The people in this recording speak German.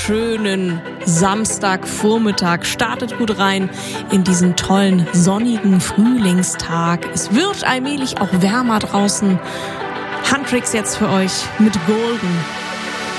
wunderschönen Samstagvormittag. Startet gut rein in diesen tollen sonnigen Frühlingstag. Es wird allmählich auch wärmer draußen. Handtricks jetzt für euch mit Golden.